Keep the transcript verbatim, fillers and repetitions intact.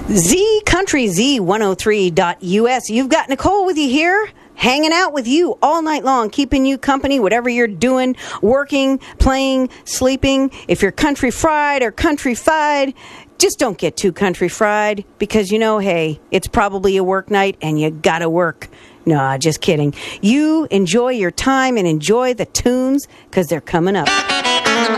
Z Country Z one oh three dot U S. You've got Nicole with you here, hanging out with you all night long, keeping you company, whatever you're doing, working, playing, sleeping. If you're country fried or country fied, just don't get too country fried because, you know, hey, it's probably a work night and you gotta work. Nah, just kidding. You enjoy your time and enjoy the tunes because they're coming up.